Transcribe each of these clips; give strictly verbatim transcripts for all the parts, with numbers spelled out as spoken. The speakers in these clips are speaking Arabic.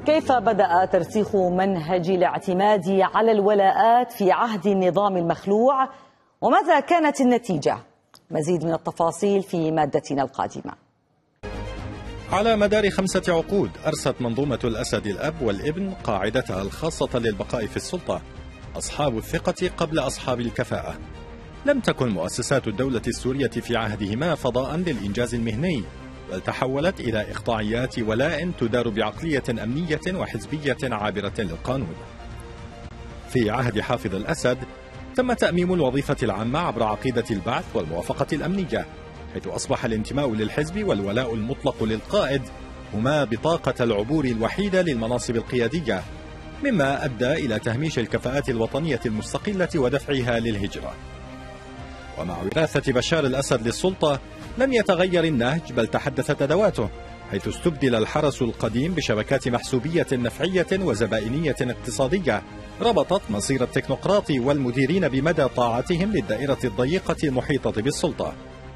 كيف بدأ ترسيخ منهج الاعتماد على الولاءات في عهد النظام المخلوع، وماذا كانت النتيجة؟ مزيد من التفاصيل في مادتنا القادمة. على مدار خمسة عقود أرست منظومة الأسد الأب والابن قاعدتها الخاصة للبقاء في السلطة، أصحاب الثقة قبل أصحاب الكفاءة. لم تكن مؤسسات الدولة السورية في عهدهما فضاء للإنجاز المهني، بل تحولت إلى إقطاعيات ولاء تدار بعقلية أمنية وحزبية عابرة للقانون. في عهد حافظ الأسد تم تأميم الوظيفة العامة عبر عقيدة البعث والموافقة الأمنية، حيث أصبح الانتماء للحزب والولاء المطلق للقائد هما بطاقة العبور الوحيدة للمناصب القيادية، مما أدى إلى تهميش الكفاءات الوطنية المستقلة ودفعها للهجرة. ومع وراثة بشار الأسد للسلطة لم يتغير النهج، بل تحدثت أدواته، حيث استبدل الحرس القديم بشبكات محسوبية نفعية وزبائنية اقتصادية ربطت مصير التكنوقراط والمديرين بمدى طاعتهم للدائرة الضيقة المحيطة بالسلطة.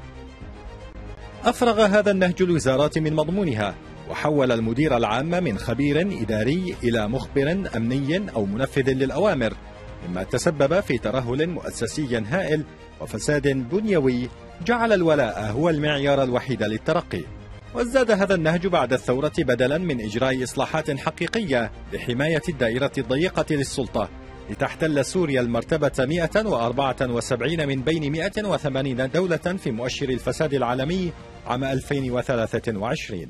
أفرغ هذا النهج الوزارات من مضمونها، وحول المدير العام من خبير إداري إلى مخبر أمني أو منفذ للأوامر، مما تسبب في ترهل مؤسسي هائل وفساد بنيوي جعل الولاء هو المعيار الوحيد للترقي. وازداد هذا النهج بعد الثورة، بدلا من إجراء إصلاحات حقيقية لحماية الدائرة الضيقة للسلطة لتحتل سوريا المرتبة مئة وأربعة وسبعين من بين مئة وثمانين دولة في مؤشر الفساد العالمي عام ألفين وثلاثة وعشرين.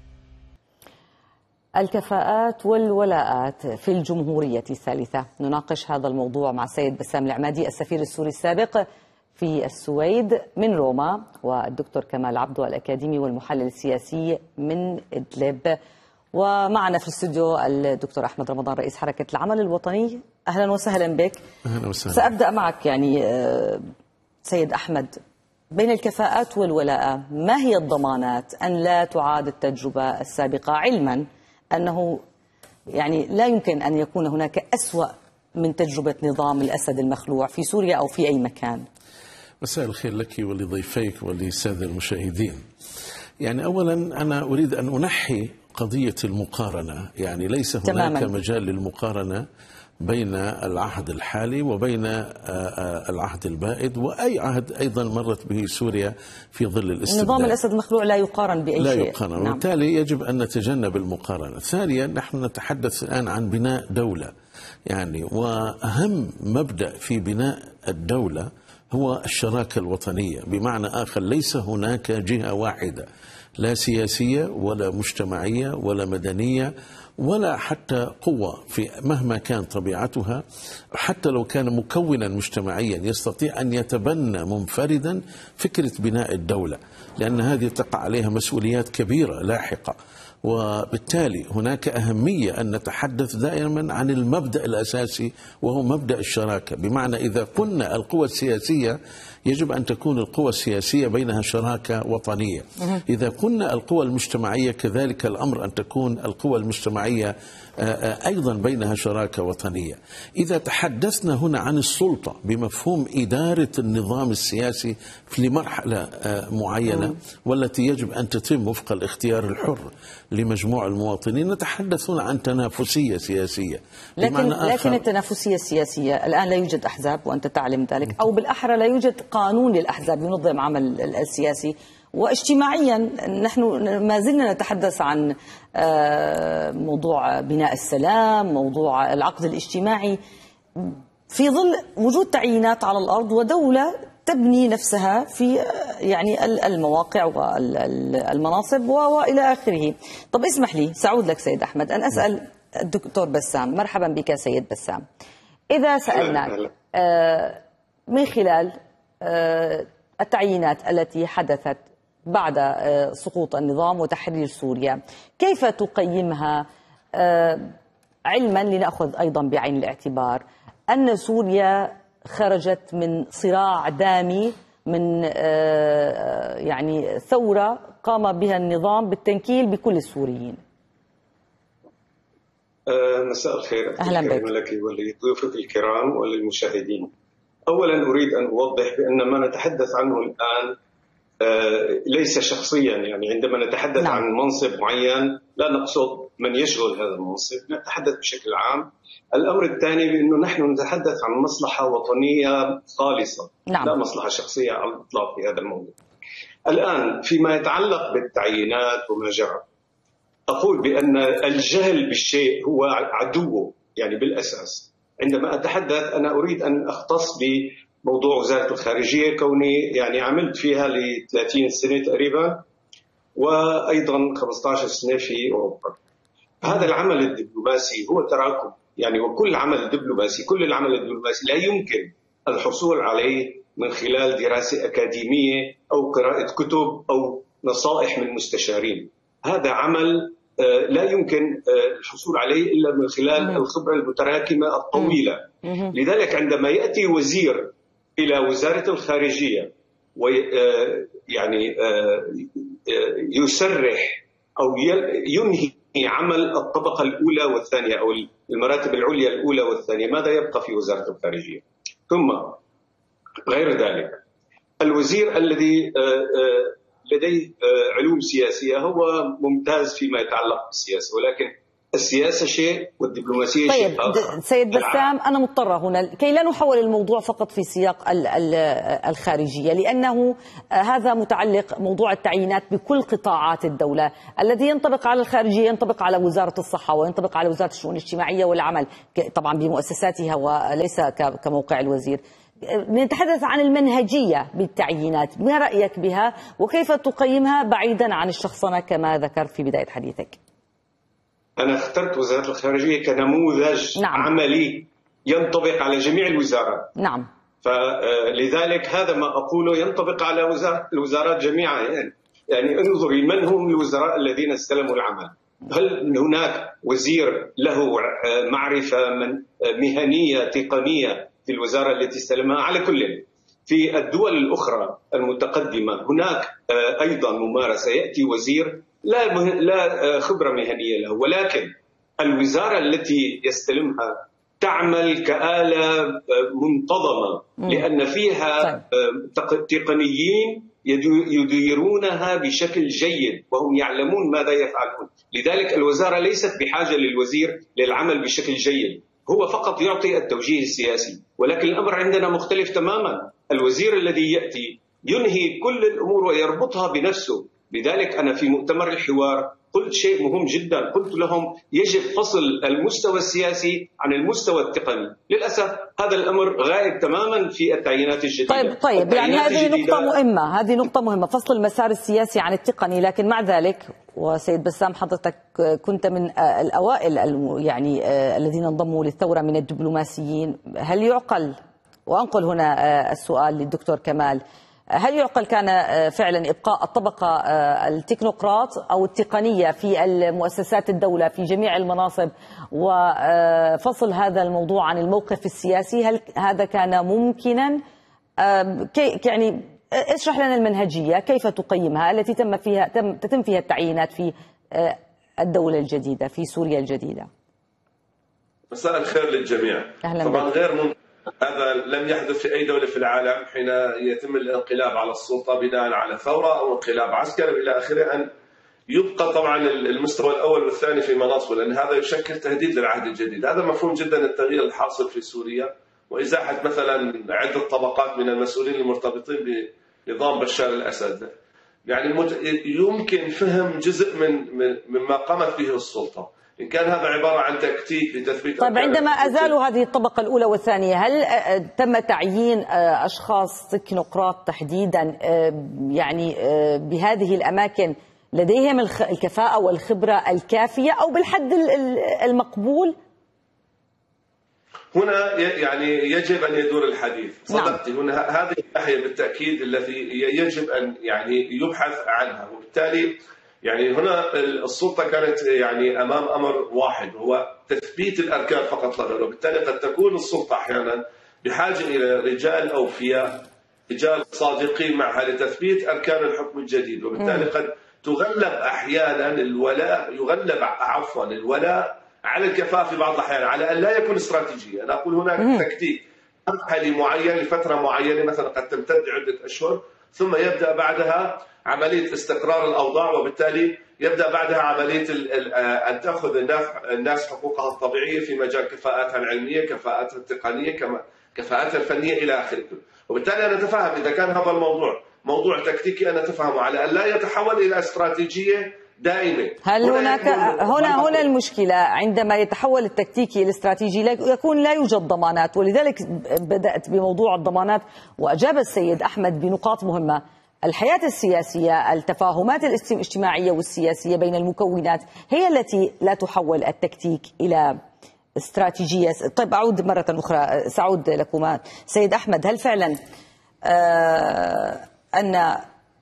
الكفاءات والولاءات في الجمهورية الثالثة، نناقش هذا الموضوع مع السيد بسام العمادي السفير السوري السابق في السويد من روما، والدكتور كمال عبدو الأكاديمي والمحلل السياسي من إدلب، ومعنا في الاستوديو الدكتور أحمد رمضان رئيس حركة العمل الوطني. أهلا وسهلا بك. أهلا وسهلا. سأبدأ معك يعني سيد أحمد، بين الكفاءات والولاء ما هي الضمانات أن لا تعاد التجربة السابقة، علما أنه يعني لا يمكن أن يكون هناك أسوأ من تجربة نظام الأسد المخلوع في سوريا أو في أي مكان؟ مساء الخير لك ولضيفيك وللسادة المشاهدين. يعني أولا أنا أريد أن أنحي قضية المقارنة، يعني ليس هناك تماماً. مجال للمقارنة بين العهد الحالي وبين العهد البائد وأي عهد أيضا مرت به سوريا في ظل الاستبداد. نظام الأسد المخلوع لا يقارن بأي لا شيء. لا يقارن، نعم. وبالتالي يجب أن نتجنب المقارنة. ثانيا نحن نتحدث الآن عن بناء دولة، يعني وأهم مبدأ في بناء الدولة هو الشراكة الوطنية، بمعنى آخر ليس هناك جهة واحدة لا سياسية ولا مجتمعية ولا مدنية ولا حتى قوة في مهما كان طبيعتها، حتى لو كان مكونا مجتمعيا يستطيع أن يتبنى منفردا فكرة بناء الدولة، لأن هذه تقع عليها مسؤوليات كبيرة لاحقة. وبالتالي هناك أهمية أن نتحدث دائما عن المبدأ الأساسي وهو مبدأ الشراكة، بمعنى إذا قلنا القوى السياسية يجب أن تكون القوى السياسية بينها شراكة وطنية، إذا قلنا القوى المجتمعية كذلك الأمر أن تكون القوى المجتمعية أيضا بينها شراكة وطنية. إذا تحدثنا هنا عن السلطة بمفهوم إدارة النظام السياسي في مرحلة معينة والتي يجب أن تتم وفق الاختيار الحر لمجموع المواطنين، نتحدث هنا عن تنافسية سياسية. لكن لكن التنافسية السياسية الآن لا يوجد أحزاب وأنت تعلم ذلك، أو بالأحرى لا يوجد قانون للأحزاب ينظم عمل السياسي، واجتماعيا نحن ما زلنا نتحدث عن موضوع بناء السلام، موضوع العقد الاجتماعي، في ظل وجود تعيينات على الأرض ودولة تبني نفسها في يعني المواقع والمناصب وإلى آخره. طب اسمح لي سأعود لك سيد أحمد أن أسأل الدكتور بسام. مرحبا بك سيد بسام. إذا سألناك من خلال التعيينات التي حدثت بعد سقوط النظام وتحرير سوريا، كيف تقيمها، علما لنأخذ أيضا بعين الاعتبار أن سوريا خرجت من صراع دامي، من يعني ثورة قام بها النظام بالتنكيل بكل السوريين؟ مساء الخير. أهلا بك. لك ولضيوفك الكرام وللمشاهدين. أولا أريد أن أوضح بأن ما نتحدث عنه الآن ليس شخصيا، يعني عندما نتحدث نعم. عن منصب معين لا نقصد من يشغل هذا المنصب، نتحدث بشكل عام. الأمر الثاني بأنه نحن نتحدث عن مصلحة وطنية خالصة، نعم. لا مصلحة شخصية على الإطلاق في هذا الموضوع. الآن فيما يتعلق بالتعيينات وما جرى، أقول بأن الجهل بالشيء هو عدوه، يعني بالأساس. عندما أتحدث أنا أريد أن أختص بموضوع وزارة الخارجية، كوني يعني عملت فيها ل ثلاثين سنة تقريبا، وأيضا خمسة عشر سنة في أوروبا. هذا العمل الدبلوماسي هو تراكم، يعني وكل عمل دبلوماسي، كل العمل الدبلوماسي لا يمكن الحصول عليه من خلال دراسة أكاديمية أو قراءة كتب أو نصائح من مستشارين. هذا عمل لا يمكن الحصول عليه إلا من خلال الخبرة المتراكمة الطويلة. لذلك عندما يأتي وزير إلى وزارة الخارجية ويعني يسرح أو ينهي عمل الطبقة الأولى والثانية أو المراتب العليا الأولى والثانية، ماذا يبقى في وزارة الخارجية؟ ثم غير ذلك الوزير الذي لديه علوم سياسية هو ممتاز فيما يتعلق بالسياسة، ولكن السياسة شيء والدبلوماسية طيب شيء آخر. سيد بسام، أنا مضطرة هنا كي لا نحول الموضوع فقط في سياق الخارجية، لأنه هذا متعلق موضوع التعيينات بكل قطاعات الدولة. الذي ينطبق على الخارجية ينطبق على وزارة الصحة وينطبق على وزارة الشؤون الاجتماعية والعمل طبعا بمؤسساتها وليس كموقع الوزير. نتحدث عن المنهجية بالتعيينات، ما رأيك بها وكيف تقيمها بعيدا عن الشخصنة كما ذكرت في بداية حديثك؟ أنا اخترت وزارة الخارجية كنموذج نعم. عملي ينطبق على جميع الوزارات. نعم. فلذلك هذا ما أقوله ينطبق على الوزارات جميعا. يعني, يعني انظري من هم الوزراء الذين استلموا العمل. هل هناك وزير له معرفة من مهنية تقنية في الوزارة التي استلمها؟ على كل في الدول الأخرى المتقدمة هناك أيضا ممارسة، يأتي وزير لا لا خبرة مهنية له، ولكن الوزارة التي يستلمها تعمل كآلة منتظمة لأن فيها تقنيين يديرونها بشكل جيد وهم يعلمون ماذا يفعلون. لذلك الوزارة ليست بحاجة للوزير للعمل بشكل جيد، هو فقط يعطي التوجيه السياسي. ولكن الأمر عندنا مختلف تماما، الوزير الذي يأتي ينهي كل الأمور ويربطها بنفسه. لذلك أنا في مؤتمر الحوار قلت شيء مهم جدا، قلت لهم يجب فصل المستوى السياسي عن المستوى التقني. للأسف هذا الأمر غائب تماما في التعيينات الجديدة. طيب طيب يعني هذه نقطة مهمة، هذه نقطة مهمة، فصل المسار السياسي عن التقني. لكن مع ذلك وسيد بسام حضرتك كنت من الأوائل يعني الذين انضموا للثورة من الدبلوماسيين، هل يعقل، وأنقل هنا السؤال للدكتور كمال، هل يعقل كان فعلا إبقاء الطبقة التكنوقراط أو التقنية في المؤسسات الدولة في جميع المناصب وفصل هذا الموضوع عن الموقف السياسي؟ هل هذا كان ممكنا؟ يعني اشرح لنا المنهجية كيف تقيمها التي تم فيها تم تتم فيها التعيينات في الدولة الجديدة في سوريا الجديدة. مساء الخير للجميع. طبعا غير ممكن، هذا لم يحدث في أي دولة في العالم حين يتم الانقلاب على السلطة بناء على ثورة أو انقلاب عسكري إلى آخره أن يبقى طبعا المستوى الأول والثاني في مناصبه، لأن هذا يشكل تهديد للعهد الجديد. هذا مفهوم جدا التغيير الحاصل في سوريا وإزاحة مثلا عدة طبقات من المسؤولين المرتبطين بنظام بشار الأسد. يعني يمكن فهم جزء من مما قامت به السلطة، إن كان هذا عبارة عن تكتيك لتثبيت. طيب عندما أزالوا هذه الطبقة الأولى والثانية، هل تم تعيين أشخاص تكنوقراط تحديدا يعني بهذه الأماكن لديهم الكفاءة والخبرة الكافية أو بالحد المقبول؟ هنا يعني يجب أن يدور الحديث. صدقتي، هنا هذه الناحية بالتأكيد التي يجب أن يعني يبحث عنها. وبالتالي يعني هنا السلطة كانت يعني أمام أمر واحد هو تثبيت الأركان فقط لا غير، وبالتالي قد تكون السلطة أحيانا بحاجة إلى رجال أوفياء، رجال صادقين معها لتثبيت أركان الحكم الجديد. وبالتالي قد تغلب أحيانا الولاء يغلب عفوا الولاء على الكفاءة في بعض الأحيان، على أن لا يكون استراتيجية. أنا أقول هناك تكتيك مرحلي معين لفترة معينة مثلا قد تمتد عدة أشهر، ثم يبدأ بعدها عملية استقرار الأوضاع، وبالتالي يبدأ بعدها عملية أن تأخذ الناس حقوقها الطبيعية في مجال كفاءاتها العلمية، كفاءاتها التقنية، كفاءاتها الفنية إلى آخره. وبالتالي أنا أتفهم إذا كان هذا الموضوع موضوع تكتيكي أنا أتفهمه على أن لا يتحول إلى استراتيجية دائمة. هل هناك هنا هنا المشكلة عندما يتحول التكتيكي إلى استراتيجي يكون لا يوجد ضمانات، ولذلك بدأت بموضوع الضمانات، وأجاب السيد أحمد بنقاط مهمة. الحياة السياسية، التفاهمات الاجتماعية والسياسية بين المكونات هي التي لا تحول التكتيك إلى استراتيجية. طيب أعود مرة أخرى، سأعود لكما سيد أحمد. هل فعلا آه أن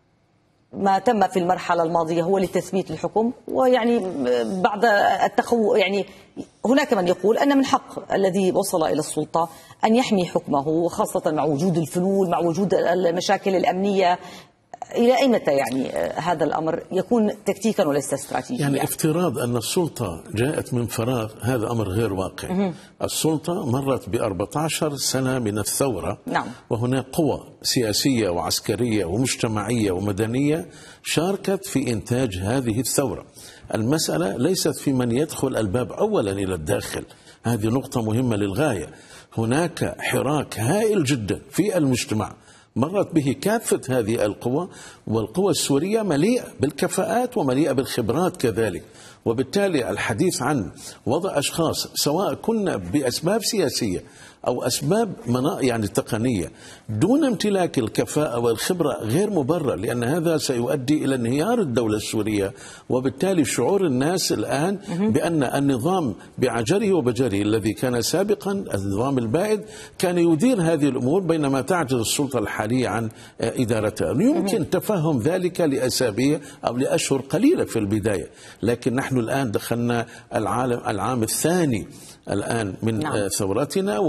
ما تم في المرحلة الماضية هو لتثبيت الحكم، ويعني بعد التخو يعني هناك من يقول أن من حق الذي وصل إلى السلطة أن يحمي حكمه، وخاصة مع وجود الفلول، مع وجود المشاكل الأمنية؟ إلى أي متى يعني هذا الأمر يكون تكتيكا وليس استراتيجيا؟ يعني افتراض أن السلطة جاءت من فراغ هذا أمر غير واقع. مه. السلطة مرت ب أربعة عشر سنة من الثورة. نعم. وهناك قوى سياسية وعسكرية ومجتمعية ومدنية شاركت في إنتاج هذه الثورة. المسألة ليست في من يدخل الباب أولا إلى الداخل، هذه نقطة مهمة للغاية. هناك حراك هائل جدا في المجتمع مرت به كافة هذه القوى، والقوى السورية مليئة بالكفاءات ومليئة بالخبرات كذلك. وبالتالي الحديث عن وضع أشخاص سواء كنا بأسباب سياسية أو أسباب يعني تقنية دون امتلاك الكفاءة والخبرة غير مبرر، لأن هذا سيؤدي إلى انهيار الدولة السورية. وبالتالي شعور الناس الآن بأن النظام بعجره وبجره الذي كان سابقا، النظام البائد، كان يدير هذه الأمور بينما تعجز السلطة الحالية عن إدارتها. يمكن تفهم ذلك لأسابيع أو لأشهر قليلة في البداية، لكن نحن الآن دخلنا العالم العام الثاني الآن من نعم. ثورتنا،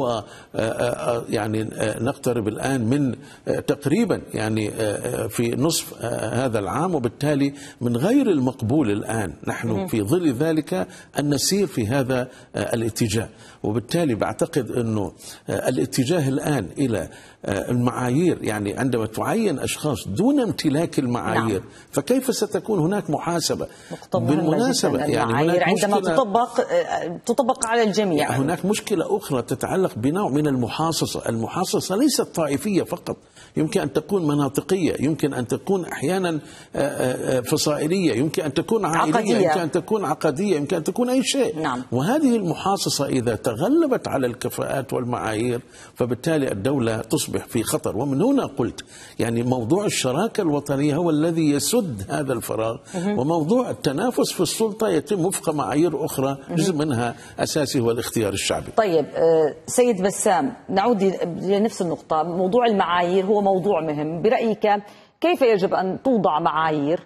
ويعني نقترب الآن من تقريبا يعني في نصف هذا العام، وبالتالي من غير المقبول الآن نحن في ظل ذلك أن نسير في هذا الاتجاه. وبالتالي بعتقد أنه الاتجاه الآن إلى المعايير، يعني عندما تعين أشخاص دون امتلاك المعايير نعم. فكيف ستكون هناك محاسبة؟ بالمناسبة يعني هناك عندما تطبق تطبق على الجميع. هناك مشكلة أخرى تتعلق بنوع من المحاصصة. المحاصصة ليست طائفية فقط، يمكن أن تكون مناطقية، يمكن أن تكون أحيانا فصائلية، يمكن أن تكون عائلية، عقدية. يمكن أن تكون عقدية، يمكن أن تكون أي شيء نعم. وهذه المحاصصة إذا تغلبت على الكفاءات والمعايير فبالتالي الدولة تصبح في خطر. ومن هنا قلت يعني موضوع الشراكة الوطنية هو الذي يسد هذا الفراغ، وموضوع التنافس في السلطة يتم وفق معايير أخرى جزء منها أساسي هو الاختيار الشعبي. طيب سيد بسام، نعود لنفس النقطة. موضوع المعايير هو موضوع مهم برأيك. كيف يجب أن توضع معايير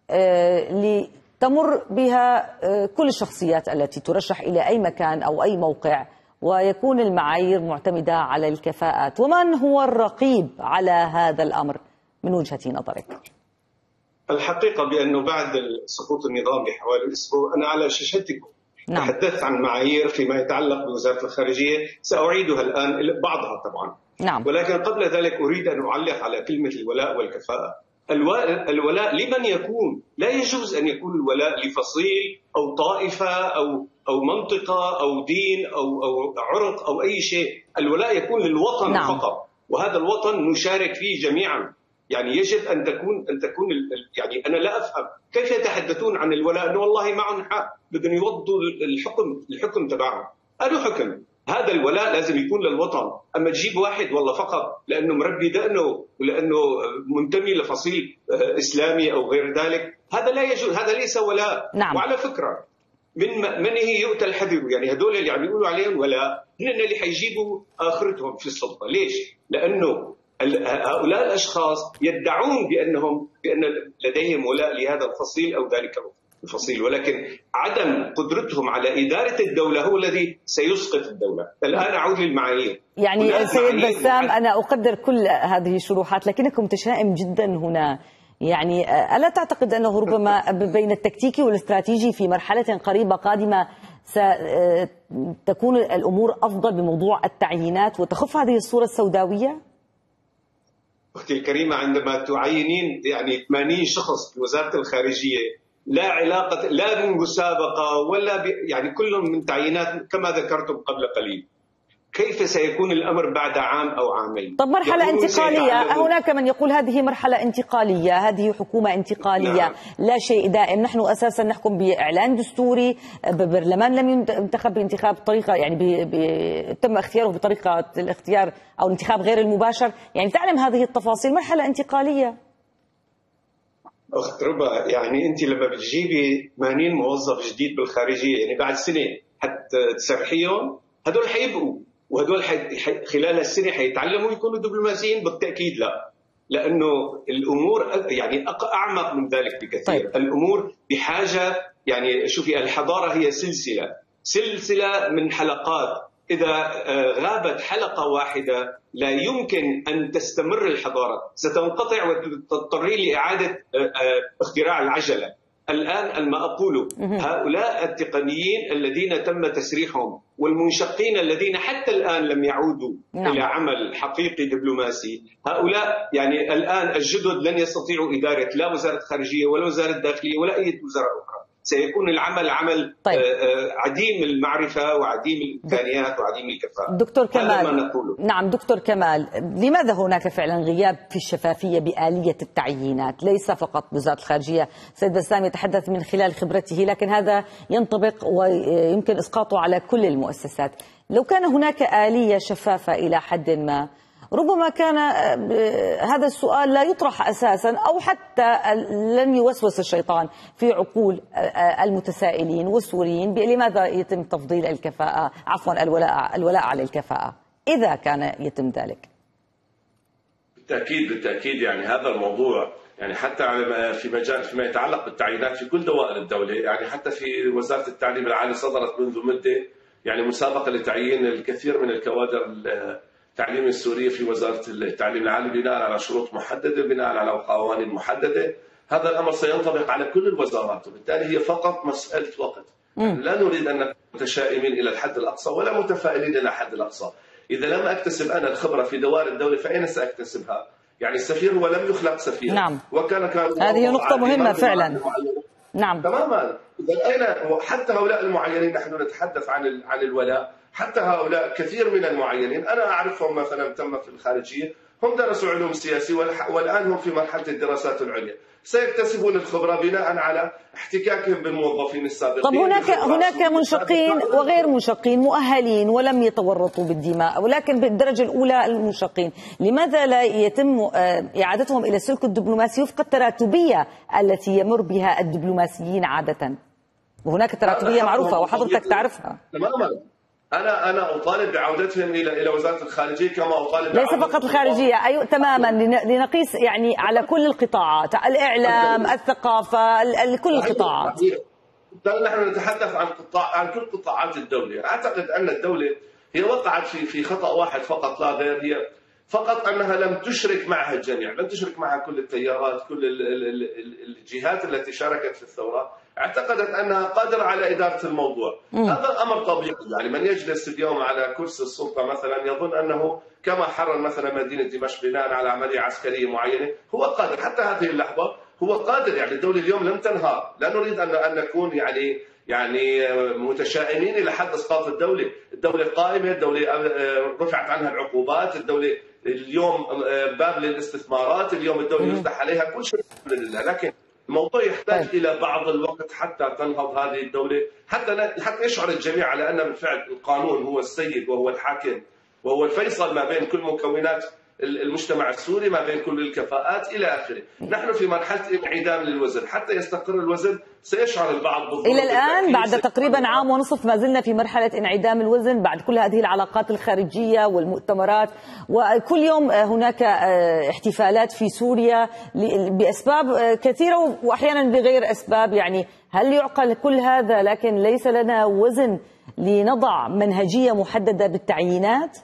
لتمر بها كل الشخصيات التي ترشح إلى أي مكان أو أي موقع، ويكون المعايير معتمدة على الكفاءات؟ ومن هو الرقيب على هذا الأمر من وجهة نظرك؟ الحقيقة بأنه بعد سقوط النظام بحوالي أسبوع أنا على شاشتكم نعم. تحدثت عن معايير فيما يتعلق بوزارة الخارجية، سأعيدها الآن بعضها طبعا نعم. ولكن قبل ذلك أريد أن أعلق على كلمة الولاء والكفاءة. الولاء لمن يكون؟ لا يجوز أن يكون الولاء لفصيل أو طائفة أو أو منطقة أو دين أو أو عرق أو أي شيء. الولاء يكون للوطن نعم. فقط، وهذا الوطن نشارك فيه جميعا. يعني يجب أن تكون أن تكون يعني أنا لا أفهم كيف يتحدثون عن الولاء أنه والله معهم حق بدهم يوضوا الحكم الحكم تبعهم. هذا حكم، هذا الولاء لازم يكون للوطن. أما تجيب واحد والله فقط لأنه مربي دقنه ولأنه منتمي لفصيل إسلامي أو غير ذلك، هذا لا يجوز، هذا ليس ولاء نعم. وعلى فكرة من من هي يؤتى الحذر، يعني هدول اللي عم يقولوا عليهم ولاء هن اللي حيجيبوا آخرتهم في السلطة. ليش؟ لأنه هؤلاء الأشخاص يدعون بأنهم بأن لديهم ولاء لهذا الفصيل أو ذلك الفصيل، ولكن عدم قدرتهم على إدارة الدولة هو الذي سيسقط الدولة. الآن أعود للمعايير. يعني سيد بسام، أنا أقدر كل هذه الشروحات لكنكم متشائم جدا هنا. يعني ألا تعتقد أنه ربما بين التكتيكي والاستراتيجي في مرحلة قريبة قادمة ستكون الأمور أفضل بموضوع التعيينات وتخف هذه الصورة السوداوية؟ أختي الكريمة عندما تعينين يعني ثمانين شخص في وزارة الخارجية لا علاقة لا بمسابقة ولا يعني كلهم من تعيينات كما ذكرتم قبل قليل. كيف سيكون الأمر بعد عام أو عامين؟ طب مرحلة انتقالية، هناك من يقول هذه مرحلة انتقالية، هذه حكومة انتقالية. نعم. لا شيء دائم. نحن أساسا نحكم بإعلان دستوري، ببرلمان لم ينتخب بانتخاب بطريقة يعني بي بي تم اختياره بطريقة الاختيار أو الانتخاب غير المباشر، يعني تعلم هذه التفاصيل. مرحلة انتقالية. أخت ربا، يعني أنت لما بتجيبي ثمانين موظف جديد بالخارجية يعني بعد سنة حتى تسرحيهم، هدول حيبقوا وهدول حي... خلال السنة حيتعلموا يكونوا دبلوماسيين؟ بالتأكيد لا، لأنه الأمور يعني أعمق من ذلك بكثير. طيب. الأمور بحاجة يعني شوفي الحضارة هي سلسلة سلسلة من حلقات، إذا غابت حلقة واحدة لا يمكن أن تستمر الحضارة، ستنقطع وتضطري لإعادة اختراع العجلة. الآن ما أقوله هؤلاء التقنيين الذين تم تسريحهم والمنشقين الذين حتى الآن لم يعودوا نعم. إلى عمل حقيقي دبلوماسي، هؤلاء يعني الآن الجدد لن يستطيعوا إدارة لا وزارة خارجية ولا وزارة داخلية ولا أي وزارة أخرى. سيكون العمل عمل طيب. عديم المعرفة وعديم الإمكانيات وعديم الكفاءة. دكتور كمال، نعم دكتور كمال، لماذا هناك فعلا غياب في الشفافية بآلية التعيينات؟ ليس فقط وزارة الخارجية، سيد بسام يتحدث من خلال خبرته، لكن هذا ينطبق ويمكن إسقاطه على كل المؤسسات. لو كان هناك آلية شفافة إلى حد ما ربما كان هذا السؤال لا يطرح أساسا، أو حتى لن يوسوس الشيطان في عقول المتسائلين والسوريين لماذا يتم تفضيل الكفاءة عفوا الولاء الولاء على الكفاءة إذا كان يتم ذلك. بالتأكيد بالتأكيد يعني هذا الموضوع يعني حتى في مجال فيما يتعلق بالتعيينات في كل دوائر الدولة، يعني حتى في وزارة التعليم العالي صدرت منذ مدة يعني مسابقة لتعيين الكثير من الكوادر التعليم السوري في وزارة التعليم العالي بناء على شروط محددة، بناء على قوانين محددة. هذا الأمر سينطبق على كل الوزارات، وبالتالي هي فقط مسألة وقت. لا نريد أن نكون متشائمين إلى الحد الأقصى ولا متفائلين إلى الحد الأقصى. إذا لم أكتسب أنا الخبرة في دوائر الدولة فأين سأكتسبها؟ يعني السفير هو لم يخلق سفير. نعم. وكان كان هذه نقطة مهمة فعلا. نعم. تماما. إذا أين حتى هؤلاء المعينين نحن نتحدث عن عن الولاء، حتى هؤلاء كثير من المعينين أنا أعرفهم مثلا تم في الخارجية، هم درسوا علوم سياسي والآن هم في مرحلة الدراسات العليا، سيكتسبون الخبرة بناء على احتكاكهم بالموظفين السابقين. طب هناك هناك منشقين وغير منشقين مؤهلين ولم يتورطوا بالدماء، ولكن بالدرجة الأولى المنشقين، لماذا لا يتم إعادتهم إلى السلك الدبلوماسي وفق التراتبية التي يمر بها الدبلوماسيين عادة؟ وهناك تراتبية معروفة وحضرتك تعرفها. تماما. أنا أنا أطالب بعودتهم إلى إلى وزارة الخارجية كما أطالب ليس فقط الخارجية، أيوة تماما، لنقيس يعني على كل القطاعات، الإعلام، الثقافة، كل القطاعات. نحن نتحدث عن قطاع عن كل قطاعات الدولة. أعتقد أن الدولة هي وقعت في في خطأ واحد فقط لا غير، هي فقط أنها لم تشرك معها الجميع، لم تشرك معها كل التيارات، كل الجهات التي شاركت في الثورة. اعتقدت أنها قادرة على إدارة الموضوع. م. هذا أمر طبيعي، يعني من يجلس اليوم على كرسي السلطة مثلا يظن أنه كما حرر مثلا مدينة دمشق بناء على عملية عسكرية معينة هو قادر. حتى هذه اللحظة هو قادر، يعني الدولة اليوم لم تنهار. لا نريد أن أن نكون يعني يعني متشائمين إلى حد إسقاط الدولة. الدولة قائمة، الدولة رفعت عنها العقوبات، الدولة اليوم باب للاستثمارات، اليوم الدولة يفتح عليها كل شيء لله، لكن الموضوع يحتاج طيب. إلى بعض الوقت حتى تنهض هذه الدولة، حتى حتى يشعر الجميع على أن بالفعل القانون هو السيد وهو الحاكم وهو الفيصل ما بين كل مكونات المجتمع السوري، ما بين كل الكفاءات إلى آخره. نحن في مرحلة انعدام للوزن، حتى يستقر الوزن سيشعر البعض بالضبط. إلى الآن بعد تقريبا عام ونصف ما زلنا في مرحلة انعدام الوزن بعد كل هذه العلاقات الخارجية والمؤتمرات، وكل يوم هناك احتفالات في سوريا بأسباب كثيرة وأحيانا بغير أسباب. يعني هل يعقل كل هذا لكن ليس لنا وزن لنضع منهجية محددة بالتعيينات؟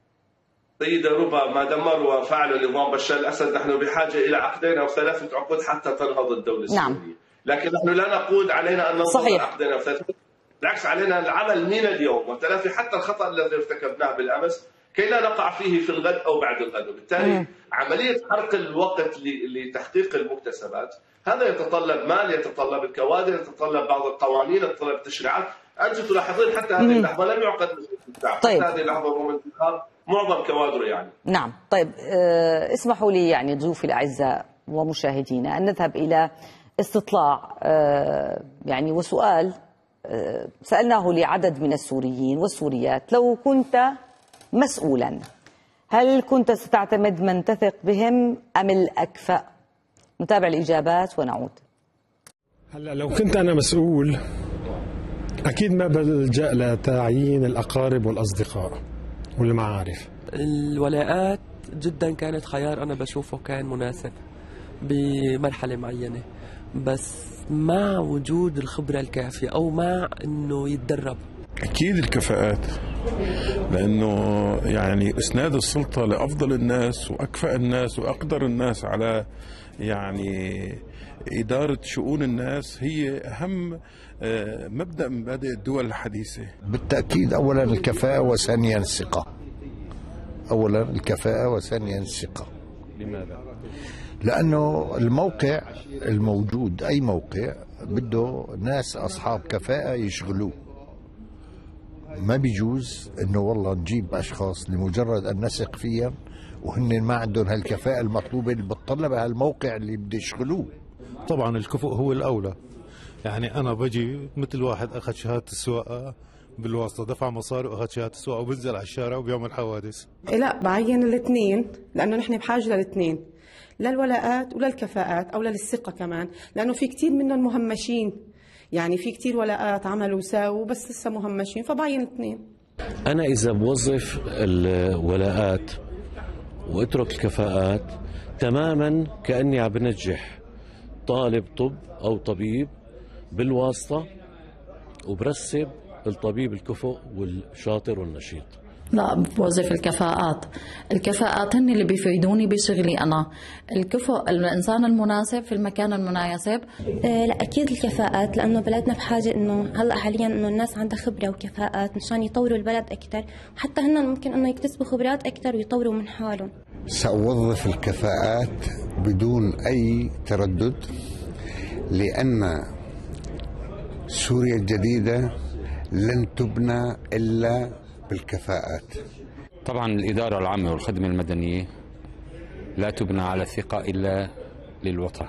سيدة ربا، ما دمروا وفعلوا نظام بشار الأسد نحن بحاجة إلى عقدين أو ثلاثة عقود حتى تنهض الدولة السورية. نعم. لكن نحن لا نقول علينا أن ننتظر عقدين أو ثلاثة، بالعكس علينا العمل من اليوم وتلافي حتى الخطأ الذي ارتكبناه بالأمس كي لا نقع فيه في الغد أو بعد الغد. وبالتالي عملية حرق الوقت لتحقيق المكتسبات هذا يتطلب مال، يتطلب الكوادر، يتطلب بعض القوانين، يتطلب التشريعات. أنت تلاحظين حتى هذه اللحظة لم يعقد طيب. حتى هذه اللحظة رغم انتخاب معظم كوادره يعني. نعم. طيب أه اسمحوا لي يعني ضيوفي الأعزاء ومشاهدينا أن نذهب إلى استطلاع أه يعني وسؤال أه سألناه لعدد من السوريين والسوريات: لو كنت مسؤولا هل كنت ستعتمد من تثق بهم أم الأكفأ؟ نتابع الإجابات ونعود. هلا لو كنت أنا مسؤول أكيد ما بلجأ لتعيين الأقارب والأصدقاء والمعارف. الولاءات جدا كانت خيار أنا بشوفه كان مناسب بمرحلة معينة، بس مع وجود الخبرة الكافية أو مع أنه يتدرب. أكيد الكفاءات، لأنه يعني إسناد السلطة لأفضل الناس وأكفأ الناس وأقدر الناس على يعني إدارة شؤون الناس هي أهم مبدأ من مبادئ الدول الحديثة. بالتأكيد أولا الكفاءة وثانيا الثقة. أولا الكفاءة وثانيا الثقة. لماذا؟ لأنه الموقع الموجود أي موقع بده ناس أصحاب كفاءة يشغلوه. ما بيجوز انه والله نجيب اشخاص لمجرد ان نثق فيهم وهن ما عندهم هالكفاءة المطلوبة اللي بتطلبها هالموقع اللي بده يشغلوه. طبعا الكفؤ هو الاولى، يعني انا بجي مثل واحد اخذ شهادة السواقة بالواسطة، دفع مصاري واخذ شهادة السواقة وبنزل على الشارع وبيعمل حوادث. لا، بعين الاثنين لانه نحن بحاجة للاثنين، للولاءات وللكفاءات او للثقة كمان، لانه في كثير منهم مهمشين، يعني في كتير ولاءات عملوا وساووا بس لسه مهمشين، فبعين الاثنين. أنا إذا بوظف الولاءات واترك الكفاءات تماما كأني عم بنجح طالب طب أو طبيب بالواسطة وبرسب الطبيب الكفؤ والشاطر والنشيط. لا، بوظف الكفاءات. الكفاءات هن اللي بيفيدوني بشغلي أنا. الكفؤ الإنسان المناسب في المكان المناسب. أه لا أكيد الكفاءات، لأنه بلدنا بحاجة إنه هلا حاليا إنه الناس عندها خبرة وكفاءات مشان يطوروا البلد أكثر، وحتى هن ممكن إنه يكتسبوا خبرات أكثر ويطوروا من حالهم. سأوظف الكفاءات بدون أي تردد، لأن سوريا الجديدة لن تبنى إلا بالكفاءات. طبعا الإدارة العامة والخدمة المدنية لا تبنى على الثقة إلا للوطن.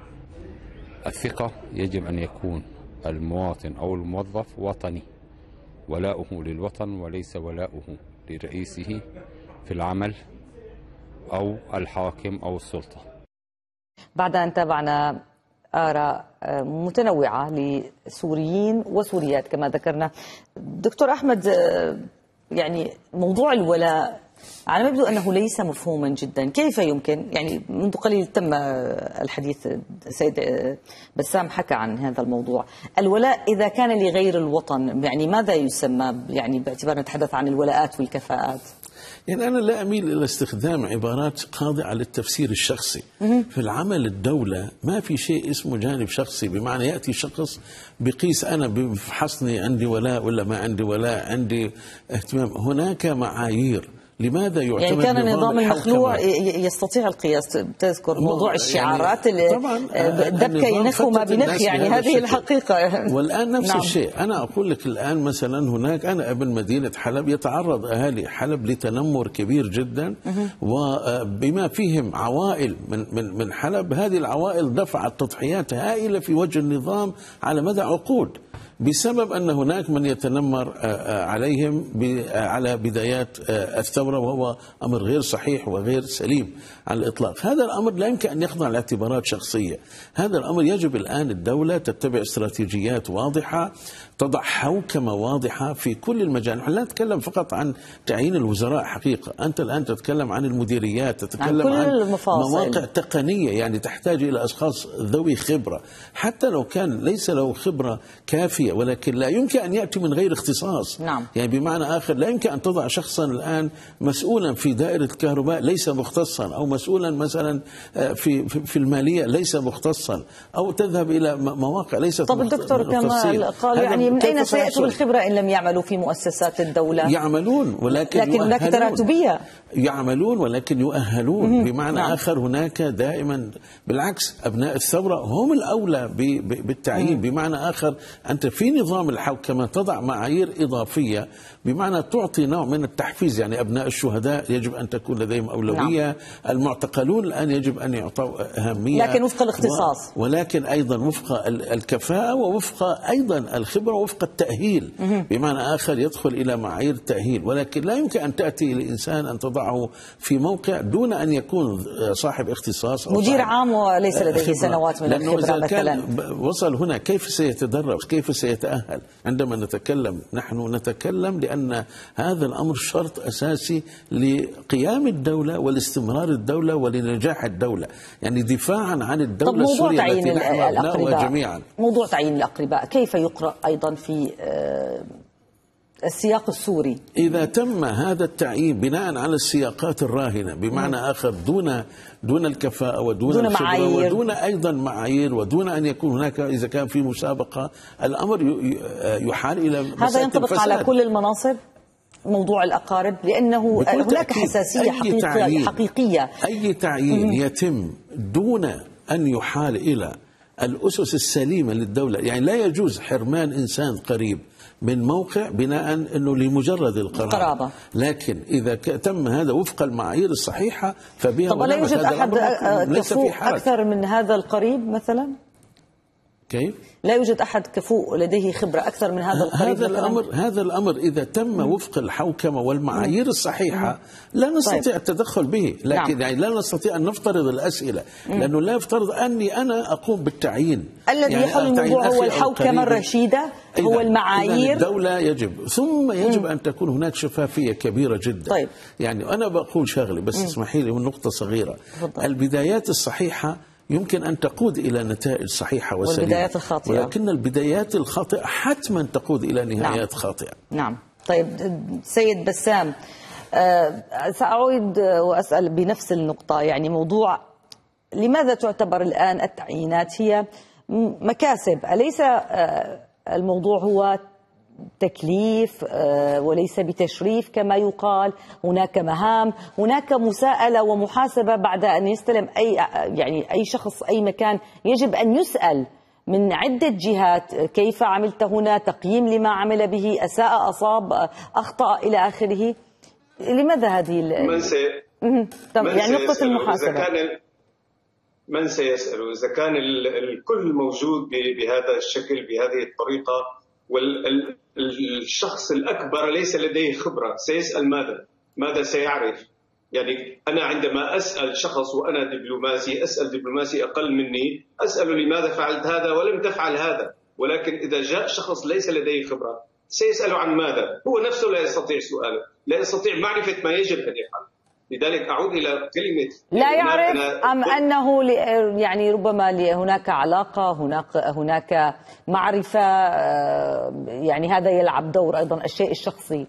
الثقة يجب أن يكون المواطن أو الموظف وطني، ولاؤه للوطن وليس ولاؤه لرئيسه في العمل أو الحاكم أو السلطة. بعد أن تابعنا آراء متنوعة لسوريين وسوريات كما ذكرنا، دكتور أحمد، يعني موضوع الولاء على ما يبدو أنه ليس مفهوما جدا. كيف يمكن، يعني منذ قليل تم الحديث، السيد بسام حكى عن هذا الموضوع، الولاء إذا كان لغير الوطن يعني ماذا يسمى، يعني باعتبار نتحدث عن الولاءات والكفاءات؟ يعني أنا لا أميل إلى استخدام عبارات خاضعة للتفسير الشخصي. في العمل الدولة ما في شيء اسمه جانب شخصي، بمعنى يأتي شخص بقيس أنا بفحصني عندي ولاء ولا ما عندي ولاء، عندي اهتمام. هناك معايير. لماذا يعتمد يعني كان نظام النظام المخلوع يستطيع القياس؟ تذكر موضوع الشعارات اللي دبك ينخ ما بنخ، يعني هذه الحقيقة. والآن نفس نعم. الشيء. أنا أقول لك الآن مثلا هناك، أنا ابن مدينة حلب، يتعرض أهالي حلب لتنمر كبير جدا، وبما فيهم عوائل من من من حلب. هذه العوائل دفعت تضحيات هائلة في وجه النظام على مدى عقود، بسبب أن هناك من يتنمر عليهم على بدايات الثورة، وهو أمر غير صحيح وغير سليم على الإطلاق. هذا الأمر لا يمكن أن يخضع لاعتبارات شخصية. هذا الأمر يجب الآن الدولة تتبع استراتيجيات واضحة، تضع حوكمة واضحة في كل المجال. نحن لا نتكلم فقط عن تعيين الوزراء، حقيقة أنت الآن تتكلم عن المديريات، تتكلم عن, عن مواقع تقنية يعني تحتاج إلى أشخاص ذوي خبرة، حتى لو كان ليس له خبرة كافية إضافية، ولكن لا يمكن أن يأتي من غير اختصاص. نعم. يعني بمعنى آخر لا يمكن أن تضع شخصا الآن مسؤولا في دائرة الكهرباء ليس مختصا، أو مسؤولا مثلا في في المالية ليس مختصا، أو تذهب إلى مواقع ليست طب الدكتور كمال قال يعني من أين سيأتوا بالخبرة إن لم يعملوا في مؤسسات الدولة؟ يعملون ولكن لكن هناك تراتبية. يعملون ولكن يؤهلون. بمعنى نعم. آخر هناك دائما بالعكس أبناء الثورة هم الأولى بالتعيين. بمعنى آخر أنت في نظام الحوكمة تضع معايير إضافية، بمعنى تعطي نوع من التحفيز. يعني أبناء الشهداء يجب أن تكون لديهم أولوية. نعم. المعتقلون الآن يجب أن يعطوا أهمية، لكن وفق الاختصاص، و... ولكن أيضا وفق الكفاءة ووفق أيضا الخبرة ووفق التأهيل. مه. بمعنى آخر يدخل إلى معايير التأهيل، ولكن لا يمكن أن تأتي لإنسان أن تضعه في موقع دون أن يكون صاحب اختصاص أو مدير عام وليس لديه سنوات من الخبرة مثلا. وصل هنا كيف سيتدرب، كيف سيتأهل؟ عندما نتكلم نحن نتكلم لأن هذا الأمر شرط أساسي لقيام الدولة ولاستمرار الدولة ولنجاح الدولة، يعني دفاعا عن الدولة السورية التي نحن أبناؤها جميعا. موضوع تعيين الأقرباء كيف يقرأ أيضا في السياق السوري؟ إذا تم هذا التعيين بناء على السياقات الراهنة، بمعنى آخر دون دون الكفاءة ودون دون الخبرة معايير. ودون أيضا معايير، ودون أن يكون هناك إذا كان في مسابقة، الأمر يحال إلى هذا ينطبق الفساد. على كل المناصب موضوع الأقارب، لأنه هناك حساسية أي تعيين حقيقية. أي تعيين يتم دون أن يحال إلى الأسس السليمة للدولة، يعني لا يجوز حرمان إنسان قريب من موقع بناء أنه لمجرد القرابة، لكن إذا تم هذا وفق المعايير الصحيحة فبها. طب لا يوجد أحد كفؤ أكثر من هذا القريب مثلا؟ كيف؟ لا يوجد أحد كفؤ لديه خبرة أكثر من هذا القريب هذا الأمر هذا الأمر إذا تم وفق الحوكمة والمعايير الصحيحة لا نستطيع طيب. التدخل به، لكن نعم. يعني لا نستطيع أن نفترض الأسئلة، لأنه لا يفترض أني أنا أقوم بالتعيين. الذي يعني يحل الموضوع هو الحوكمة الرشيدة، هو المعايير. الدولة يجب ثم يجب مم. أن تكون هناك شفافية كبيرة جدا. طيب. يعني أنا بقول شغلة بس مم. اسمحي لي من نقطة صغيرة. فضل. البدايات الصحيحة يمكن أن تقود إلى نتائج صحيحة وسليمة، والبدايات الخاطئة، ولكن البدايات الخاطئة حتما تقود إلى نهايات نعم. خاطئة. نعم. طيب سيد بسام، أه سأعود وأسأل بنفس النقطة، يعني موضوع لماذا تعتبر الآن التعيينات هي مكاسب؟ أليس أه الموضوع هو تكليف وليس بتشريف كما يقال؟ هناك مهام، هناك مساءلة ومحاسبة بعد أن يستلم أي يعني أي شخص أي مكان، يجب أن يسأل من عدة جهات كيف عملت هنا، تقييم لما عمل به، أساء أصاب أخطأ إلى آخره. لماذا هذه من سي... طب يعني نقطة المحاسبة إذا كان من سيسأل إذا كان الكل موجود بهذا الشكل بهذه الطريقة، والشخص الأكبر ليس لديه خبرة، سيسأل ماذا؟ ماذا سيعرف؟ يعني أنا عندما أسأل شخص وأنا دبلوماسي، أسأل دبلوماسي أقل مني، أسأله لماذا فعلت هذا ولم تفعل هذا، ولكن إذا جاء شخص ليس لديه خبرة سيسأله عن ماذا؟ هو نفسه لا يستطيع سؤاله، لا يستطيع معرفة ما يجب أن يفعل. لذلك أعود إلى كلمة لا يعرف، أم أنه يعني ربما هناك علاقة، هناك هناك معرفة، يعني هذا يلعب دور أيضا الشيء الشخصي،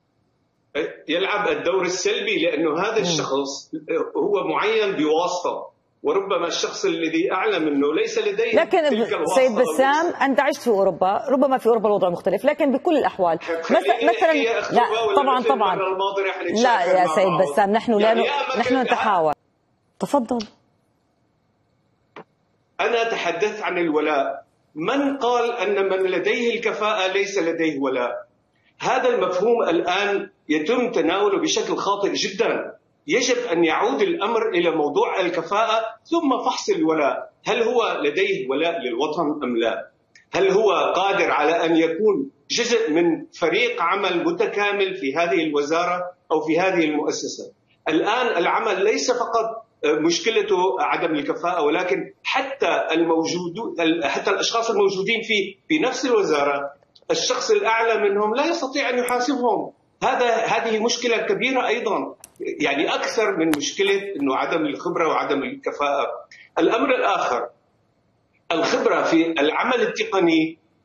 يلعب الدور السلبي، لأنه هذا الشخص هو معين بواسطة، وربما الشخص الذي أعلى منه ليس لديه لكن سيد بسام أنت عشت في أوروبا، ربما في أوروبا الوضع مختلف، لكن بكل الأحوال مثلا لا طبعا طبعا لا يا سيد بسام نحن لا يعني نحن نتحاور. تفضل. أنا تحدثت عن الولاء، من قال أن من لديه الكفاءة ليس لديه ولاء؟ هذا المفهوم الآن يتم تناوله بشكل خاطئ جدا. يجب أن يعود الأمر إلى موضوع الكفاءة ثم فحص الولاء، هل هو لديه ولاء للوطن أم لا؟ هل هو قادر على أن يكون جزء من فريق عمل متكامل في هذه الوزارة أو في هذه المؤسسة؟ الآن العمل ليس فقط مشكلته عدم الكفاءة، ولكن حتى الموجود حتى الأشخاص الموجودين في في نفس الوزارة الشخص الأعلى منهم لا يستطيع أن يحاسبهم. هذا هذه مشكلة كبيرة أيضا، يعني أكثر من مشكلة إنه عدم الخبرة وعدم الكفاءة. الأمر الآخر، الخبرة في العمل التقني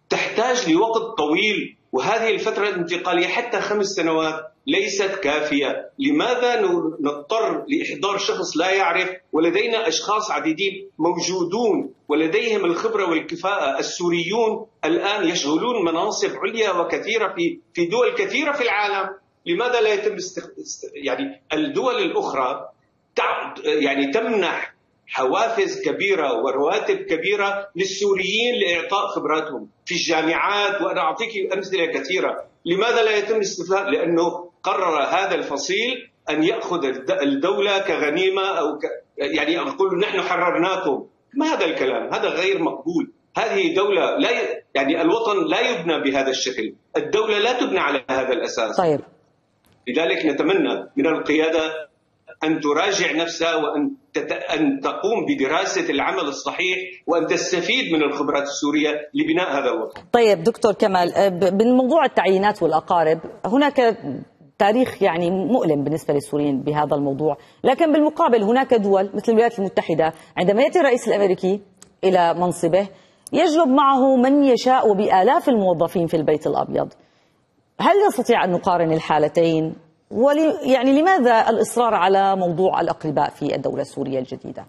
تحتاج لوقت طويل، وهذه الفترة الانتقالية حتى خمس سنوات ليست كافية. لماذا نضطر لإحضار شخص لا يعرف ولدينا أشخاص عديدين موجودون ولديهم الخبرة والكفاءة؟ السوريون الآن يشغلون مناصب عليا وكثيرة في في دول كثيرة في العالم. لماذا لا يتم است... يعني الدول الأخرى تع... يعني تمنح حوافز كبيرة ورواتب كبيرة للسوريين لإعطاء خبراتهم في الجامعات، وأنا أعطيك أمثلة كثيرة. لماذا لا يتم الاستفادة؟ لأنه قرر هذا الفصيل أن يأخذ الدولة كغنيمة أو ك... يعني أقول نحن حررناكم. ما هذا الكلام؟ هذا غير مقبول. هذه دولة لا ي... يعني الوطن لا يبنى بهذا الشكل، الدولة لا تبنى على هذا الأساس. طيب. لذلك نتمنى من القيادة أن تراجع نفسها وأن تت... أن تقوم بدراسة العمل الصحيح وأن تستفيد من الخبرات السورية لبناء هذا الوطن. طيب دكتور كمال، بالموضوع التعيينات والأقارب هناك تاريخ يعني مؤلم بالنسبة للسوريين بهذا الموضوع، لكن بالمقابل هناك دول مثل الولايات المتحدة عندما يأتي الرئيس الأمريكي إلى منصبه يجلب معه من يشاء وبآلاف الموظفين في البيت الأبيض. هل نستطيع أن نقارن الحالتين؟ ولي يعني لماذا الإصرار على موضوع الأقرباء في الدولة السورية الجديدة؟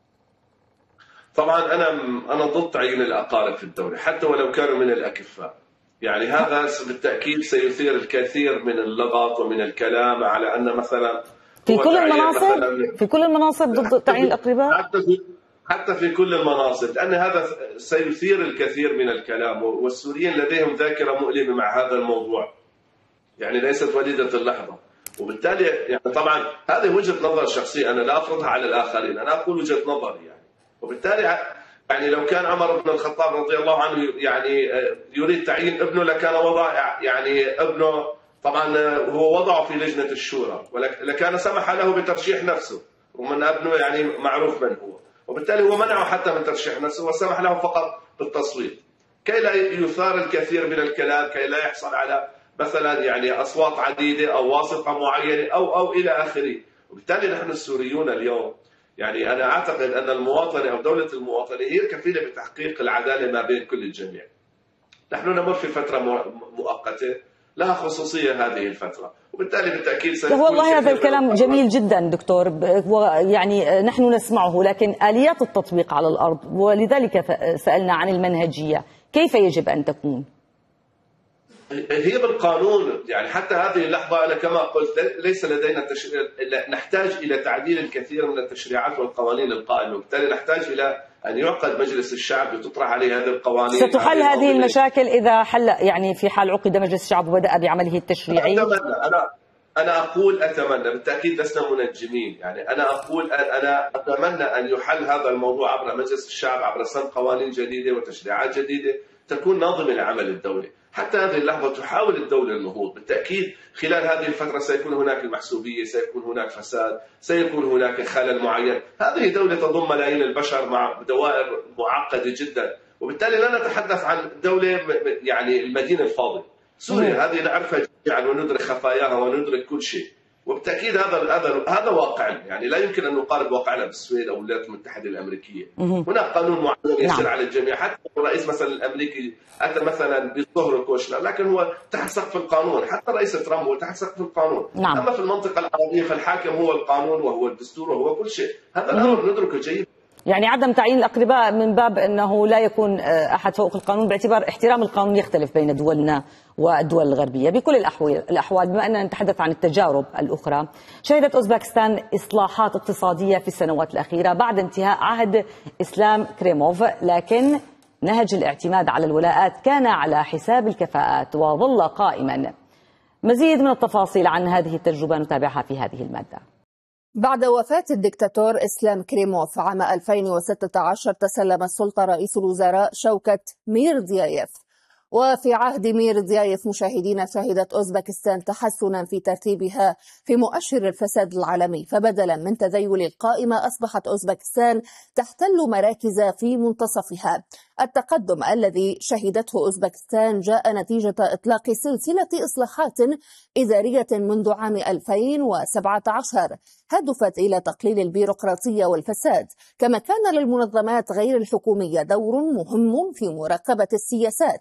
طبعا أنا أنا ضد تعيين الأقارب في الدولة حتى ولو كانوا من الأكفاء. يعني هذا بالتأكيد سيثير الكثير من اللغط ومن الكلام على أن مثلا في كل المناصب في كل المناصب ضد تعيين الأقرباء، حتى في حتى في كل المناصب، لأن هذا سيثير الكثير من الكلام، والسوريين لديهم ذاكرة مؤلمة مع هذا الموضوع، يعني ليست وليدة اللحظة. وبالتالي يعني طبعا هذه وجهة نظر شخصية أنا لا أفرضها على الآخرين، أنا أقول وجهة نظري يعني. وبالتالي يعني لو كان عمر بن الخطاب رضي الله عنه يعني يريد تعيين ابنه لكان وضع يعني ابنه طبعا هو وضعه في لجنة الشورى، ولكان سمح له بترشيح نفسه ومن ابنه يعني معروف من هو، وبالتالي هو منعه حتى من ترشيح نفسه وسمح له فقط بالتصويت كي لا يثار الكثير من الكلام، كي لا يحصل على مثلا يعني أصوات عديدة أو واسطة معينة أو أو إلى آخره. وبالتالي نحن السوريون اليوم يعني أنا أعتقد أن المواطنة أو دولة المواطنة هي الكفيلة بتحقيق العدالة ما بين كل الجميع. نحن نمر في فترة مؤقتة لها خصوصية هذه الفترة، وبالتالي بالتأكيد سيكون والله هذا الكلام جميل جدا دكتور، يعني نحن نسمعه، لكن آليات التطبيق على الأرض، ولذلك سألنا عن المنهجية كيف يجب أن تكون؟ هي بالقانون. يعني حتى هذه اللحظة أنا كما قلت ليس لدينا تشريع، نحتاج إلى تعديل الكثير من التشريعات والقوانين القائمة، وبالتالي نحتاج إلى أن يعقد مجلس الشعب لتطرح عليه هذه القوانين. ستحل هذه المشاكل إذا حل يعني في حال عقد مجلس الشعب وبدأ بعمله التشريعي؟ أتمنى أنا أنا أقول أتمنى، بالتأكيد لسنا منجمين، يعني أنا أقول أنا أتمنى أن يحل هذا الموضوع عبر مجلس الشعب عبر سن قوانين جديدة وتشريعات جديدة تكون ناظمة لعمل الدولة. حتى هذه اللحظة تحاول الدولة النهوض، بالتأكيد خلال هذه الفترة سيكون هناك المحسوبية، سيكون هناك فساد، سيكون هناك خلل معين. هذه دولة تضم ملايين البشر مع دوائر معقدة جدا، وبالتالي لا نتحدث عن دولة يعني المدينة الفاضلة. سوريا هذه نعرفها جميعا وندرك خفاياها وندرك كل شيء، وبالتأكيد هذا هذا هذا واقعنا، يعني لا يمكن أن نقارب واقعنا بالسويد أو الولايات المتحدة الأمريكية. هناك قانون معين يسير على الجميع، حتى الرئيس مثلا الأمريكي أتى مثلا بظهر كوشنر لكن هو تحت سقف القانون، حتى الرئيس ترامب هو تحت سقف القانون. نعم. أما في المنطقة العربية فالحاكم هو القانون وهو الدستور وهو كل شيء، هذا الأمر ندركه جيدا. يعني عدم تعيين الأقرباء من باب أنه لا يكون أحد فوق القانون، باعتبار احترام القانون يختلف بين دولنا والدول الغربية بكل الأحوال الأحوال بما أننا نتحدث عن التجارب الأخرى. شهدت أوزبكستان إصلاحات اقتصادية في السنوات الأخيرة بعد انتهاء عهد إسلام كريموف، لكن نهج الاعتماد على الولاءات كان على حساب الكفاءات وظل قائما. مزيد من التفاصيل عن هذه التجربة نتابعها في هذه المادة. بعد وفاة الدكتاتور إسلام كريموف عام ألفين وستة عشر تسلم السلطة رئيس الوزراء شوكت ميردزيايف، وفي عهد ميردزيايف مشاهدين شهدت أوزبكستان تحسنا في ترتيبها في مؤشر الفساد العالمي، فبدلا من تذيل القائمة أصبحت أوزبكستان تحتل مراكز في منتصفها. التقدم الذي شهدته أوزبكستان جاء نتيجة إطلاق سلسلة إصلاحات إدارية منذ عام ألفين وسبعة عشر هدفت إلى تقليل البيروقراطية والفساد، كما كان للمنظمات غير الحكومية دور مهم في مراقبة السياسات.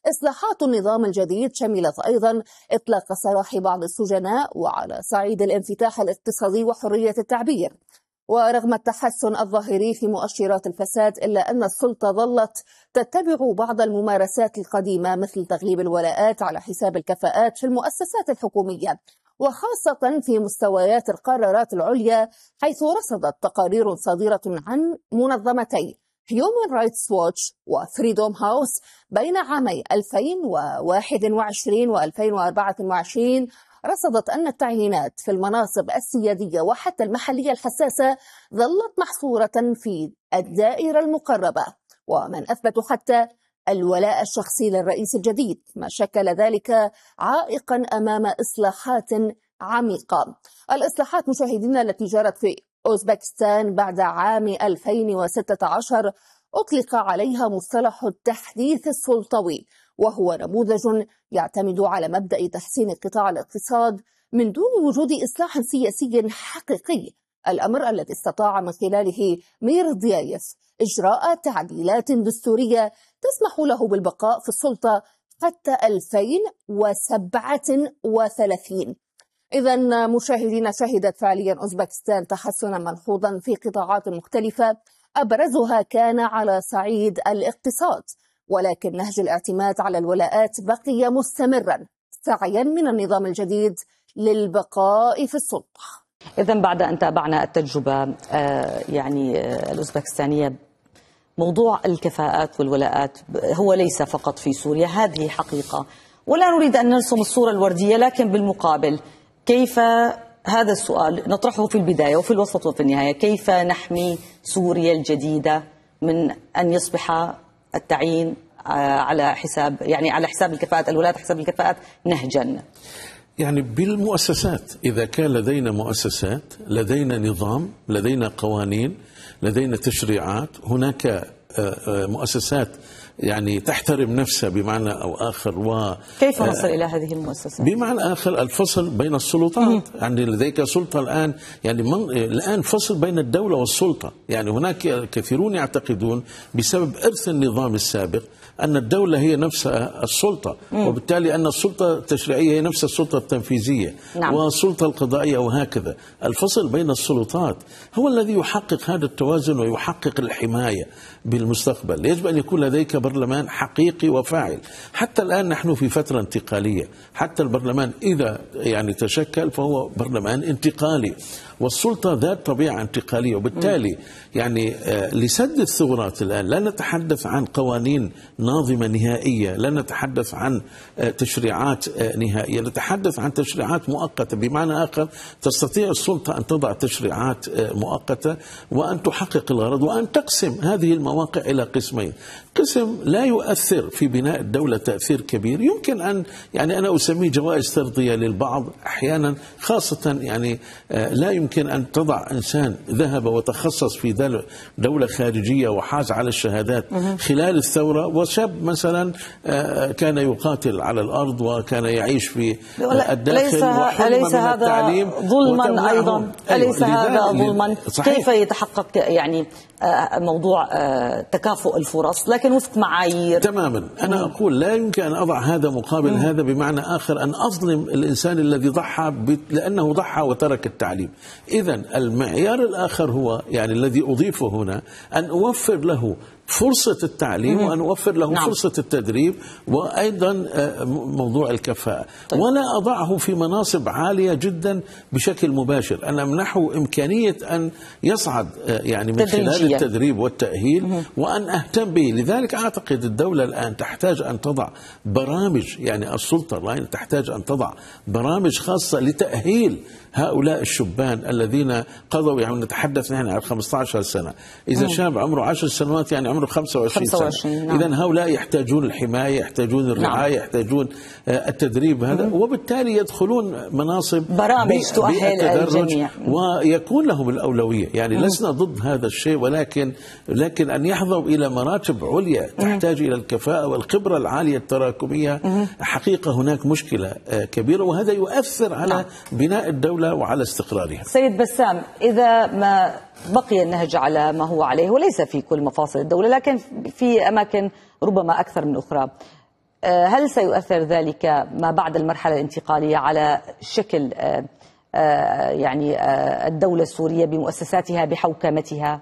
إصلاحات النظام الجديد شملت أيضا إطلاق سراح بعض السجناء وعلى صعيد الانفتاح الاقتصادي وحرية التعبير. ورغم التحسن الظاهري في مؤشرات الفساد إلا أن السلطة ظلت تتبع بعض الممارسات القديمة مثل تغليب الولاءات على حساب الكفاءات في المؤسسات الحكومية، وخاصة في مستويات القرارات العليا، حيث رصدت تقارير صادرة عن منظمتي Human Rights Watch وفريدوم هاوس بين عامي ألفين وواحد وعشرين وألفين وأربعة وعشرين رصدت أن التعيينات في المناصب السيادية وحتى المحلية الحساسة ظلت محصورة في الدائرة المقربة، ومن أثبتوا حتى الولاء الشخصي للرئيس الجديد، ما شكل ذلك عائقا أمام إصلاحات عميقة. الإصلاحات مشاهدينا التي جرت في أوزبكستان بعد عام ألفين وستة عشر أطلق عليها مصطلح التحديث السلطوي، وهو نموذج يعتمد على مبدأ تحسين قطاع الاقتصاد من دون وجود إصلاح سياسي حقيقي، الأمر الذي استطاع من خلاله ميرديايف إجراء تعديلات دستورية تسمح له بالبقاء في السلطة حتى ألفين وسبعة وثلاثين. إذا مشاهدينا، شهدت فعليا أوزبكستان تحسنا ملحوظا في قطاعات مختلفة، أبرزها كان على صعيد الاقتصاد، ولكن نهج الاعتماد على الولاءات بقي مستمرا سعيا من النظام الجديد للبقاء في السلطة. إذا بعد أن تابعنا التجربة يعني الأوزبكستانية، موضوع الكفاءات والولاءات هو ليس فقط في سوريا، هذه حقيقة، ولا نريد أن نرسم الصورة الوردية، لكن بالمقابل كيف، هذا السؤال نطرحه في البداية وفي الوسط وفي النهاية، كيف نحمي سوريا الجديدة من أن يصبح التعيين على حساب يعني على حساب الكفاءات، الولايات حساب الكفاءات نهجا؟ يعني بالمؤسسات، إذا كان لدينا مؤسسات، لدينا نظام، لدينا قوانين، لدينا تشريعات، هناك مؤسسات يعني تحترم نفسها بمعنى أو آخر. و كيف نصل إلى هذه المؤسسات؟ بمعنى آخر الفصل بين السلطات. يعني لديك سلطة الآن، يعني من الآن فصل بين الدولة والسلطة. يعني هناك كثيرون يعتقدون بسبب إرث النظام السابق أن الدولة هي نفسها السلطة، مم. وبالتالي أن السلطة التشريعية هي نفس السلطة التنفيذية، نعم. والسلطة القضائية وهكذا. الفصل بين السلطات هو الذي يحقق هذا التوازن ويحقق الحماية بالمستقبل. يجب أن يكون لديك برلمان حقيقي وفاعل. حتى الآن نحن في فترة انتقالية، حتى البرلمان إذا يعني تشكل فهو برلمان انتقالي، والسلطة ذات طبيعة انتقالية، وبالتالي يعني لسد الثغرات الآن لا نتحدث عن قوانين ناظمة نهائية، لا نتحدث عن تشريعات نهائية، نتحدث عن تشريعات مؤقتة. بمعنى آخر، تستطيع السلطة أن تضع تشريعات مؤقتة وأن تحقق الغرض وأن تقسم هذه المواقع إلى قسمين. قسم لا يؤثر في بناء الدولة تأثير كبير، يمكن أن يعني أنا أسميه جوائز ترضية للبعض أحيانا، خاصة يعني لا يمكن أن تضع إنسان ذهب وتخصص في دولة خارجية وحاز على الشهادات خلال الثورة، وشاب مثلا كان يقاتل على الأرض وكان يعيش في الداخل وحرم من التعليم ظلما أيضا. أليس هذا ظلما؟ كيف يتحقق يعني موضوع تكافؤ الفرص لكن وفق معايير؟ تماما. أنا أقول لا يمكن أن أضع هذا مقابل مم. هذا، بمعنى آخر أن أظلم الإنسان الذي ضحى لأنه ضحى وترك التعليم. إذن المعيار الآخر هو يعني الذي أضيفه هنا أن أوفر له فرصة التعليم وأن أوفر له نعم. فرصة التدريب، وأيضا موضوع الكفاءة. طيب. ولا أضعه في مناصب عالية جدا بشكل مباشر، أن أمنحه إمكانية أن يصعد يعني من تدريجية. خلال التدريب والتأهيل مم. وأن أهتم به. لذلك أعتقد الدولة الآن تحتاج أن تضع برامج، يعني السلطة الآن تحتاج أن تضع برامج خاصة لتأهيل هؤلاء الشبان الذين قضوا، يعني نتحدث نحن عن خمسة عشر سنة، إذا مم. شاب عمره عشر سنوات يعني عمره خمسة وعشرين سنة. نعم. إذن هؤلاء يحتاجون الحماية، يحتاجون الرعاية، نعم. يحتاجون التدريب هذا، مم. وبالتالي يدخلون مناصب برامج تؤهل الجميع ويكون لهم الأولوية. يعني مم. لسنا ضد هذا الشيء، ولكن لكن أن يحظوا إلى مراتب عليا تحتاج إلى الكفاءة والخبرة العالية التراكمية. مم. حقيقة هناك مشكلة كبيرة، وهذا يؤثر على نعم. بناء الدولة وعلى استقرارها. سيد بسام، إذا ما بقي النهج على ما هو عليه، وليس في كل مفاصل الدولة لكن في أماكن ربما أكثر من أخرى، هل سيؤثر ذلك ما بعد المرحلة الانتقالية على شكل يعني الدولة السورية بمؤسساتها بحوكمتها؟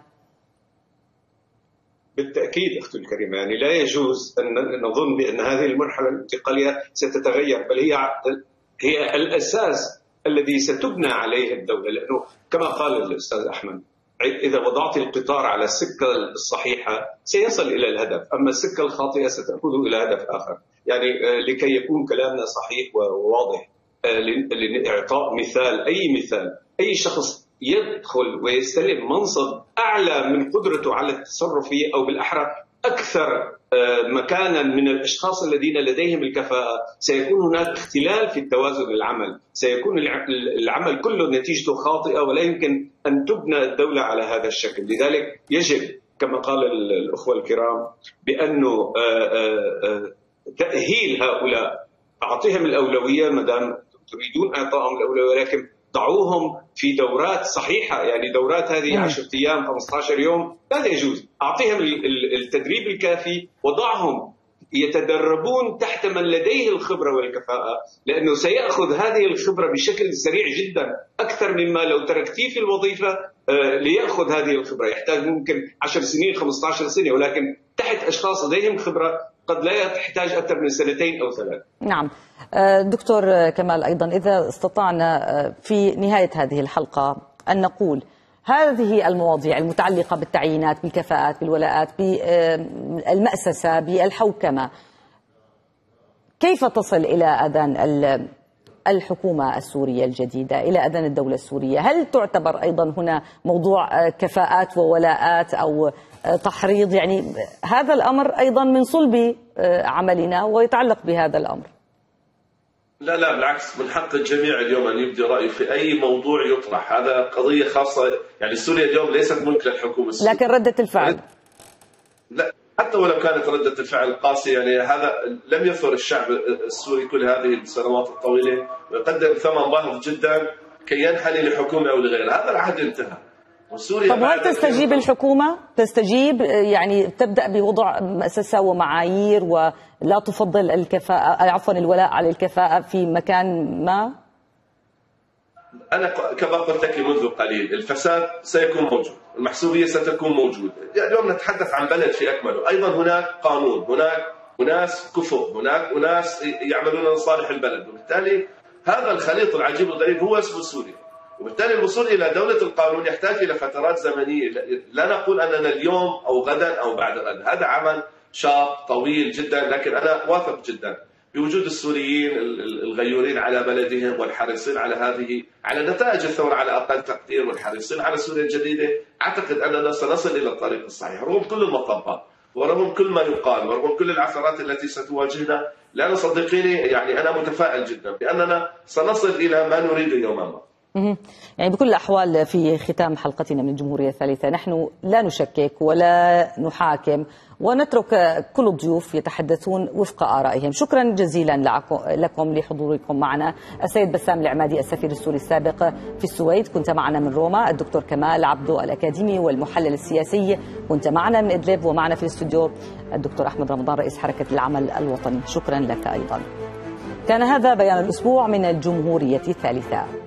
بالتأكيد أختي الكريمة، يعني لا يجوز أن نظن بأن هذه المرحلة الانتقالية ستتغير، بل هي هي الأساس الذي ستبنى عليه الدولة، لأنه كما قال الأستاذ أحمد إذا وضعت القطار على السكة الصحيحة سيصل إلى الهدف، أما السكة الخاطئة ستأخذه إلى هدف آخر. يعني لكي يكون كلامنا صحيح وواضح، لإعطاء مثال، أي مثال، أي شخص يدخل ويستلم منصب أعلى من قدرته على التصرف فيه، أو بالأحرى أكثر مكانا من الأشخاص الذين لديهم الكفاءة، سيكون هناك اختلال في التوازن العمل، سيكون العمل كله نتيجته خاطئة، ولا يمكن أن تبنى الدولة على هذا الشكل. لذلك يجب كما قال الأخوة الكرام بأنه تأهيل هؤلاء، أعطيهم الأولوية ما دام تريدون إعطائهم الأولوية، ولكن ضعوهم في دورات صحيحة، يعني دورات هذه عشرة أيام خمسة عشر يوم لا يجوز. أعطيهم التدريب الكافي وضعهم يتدربون تحت من لديه الخبرة والكفاءة، لأنه سيأخذ هذه الخبرة بشكل سريع جدا أكثر مما لو تركتيه في الوظيفة ليأخذ هذه الخبرة. يحتاج ممكن عشر سنين خمسة عشر سنة، ولكن تحت أشخاص لديهم خبرة قد لا تحتاج أكثر من سنتين أو ثلاث. نعم دكتور كمال، أيضا إذا استطعنا في نهاية هذه الحلقة أن نقول هذه المواضيع المتعلقة بالتعيينات، بالكفاءات، بالولاءات، بالمأسسة، بالحوكمة، كيف تصل إلى أذان الحكومة السورية الجديدة، إلى أذان الدولة السورية؟ هل تعتبر أيضا هنا موضوع كفاءات وولاءات أو تحريض؟ يعني هذا الأمر أيضا من صلب عملنا ويتعلق بهذا الأمر. لا لا بالعكس، من حق الجميع اليوم أن يبدي رأيه في أي موضوع يطرح، هذا قضية خاصة. يعني سوريا اليوم ليست ملك للحكومة السورية، لكن ردة الفعل لا، حتى ولو كانت ردة الفعل قاسية، يعني هذا لم يثر الشعب السوري كل هذه السنوات الطويلة ويقدم ثمن باهظ جدا كي ينحني لحكومة أو لغيرها. هذا العهد انتهى. طب هل تستجيب الحكومة؟ تستجيب يعني تبدأ بوضع مؤسسة ومعايير ولا تفضل الكفاءة، عفوا الولاء على الكفاءة في مكان ما؟ أنا كما قلت لك منذ قليل، الفساد سيكون موجود، المحسوبية ستكون موجودة. يعني اليوم نتحدث عن بلد في أكمله، أيضا هناك قانون، هناك أناس كفؤ، هناك أناس يعملون لصالح البلد، وبالتالي هذا الخليط العجيب الغريب هو اسمه سوريا. وبالتالي الوصول إلى دولة القانون يحتاج إلى فترات زمنية، لا نقول أننا اليوم أو غدا أو بعد غد، هذا عمل شاق طويل جدا، لكن أنا واثق جدا بوجود السوريين الغيورين على بلدهم والحريصين على هذه على نتائج الثورة على أقل تقدير، والحريصين على سوريا الجديدة. أعتقد أننا سنصل إلى الطريق الصحيح رغم كل المطبات ورغم كل ما يقال ورغم كل العثرات التي ستواجهنا. لأن صدقيني يعني أنا متفائل جدا بأننا سنصل إلى ما نريد يوما ما. يعني بكل الأحوال في ختام حلقتنا من الجمهورية الثالثة نحن لا نشكك ولا نحاكم ونترك كل الضيوف يتحدثون وفق آرائهم. شكرا جزيلا لكم لحضوركم معنا. السيد بسام العمادي السفير السوري السابق في السويد كنت معنا من روما، الدكتور كمال عبدو الأكاديمي والمحلل السياسي كنت معنا من إدلب، ومعنا في الاستوديو الدكتور أحمد رمضان رئيس حركة العمل الوطني. شكرا لك أيضا. كان هذا بيان الأسبوع من الجمهورية الثالثة.